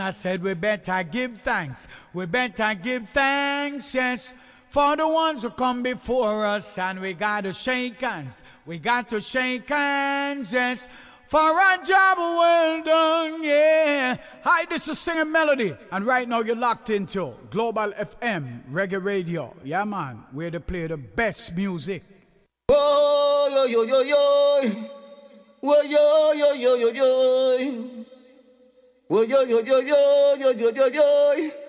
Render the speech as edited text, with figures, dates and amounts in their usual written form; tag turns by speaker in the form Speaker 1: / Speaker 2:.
Speaker 1: I said we better give thanks. We better give thanks, yes, for the ones who come before us. And we got to shake hands. We got to shake hands, yes, for a job well done, yeah. Hi, this is Singing Melody. And right now you're locked into Global FM, Reggae Radio. Yeah, man, where they play the best music.
Speaker 2: Oh, yo, yo, yo, yo. Oh, yo, yo, yo, yo, yo. Oh, yo, yo, yo, yo, yo, yo, yo, yo.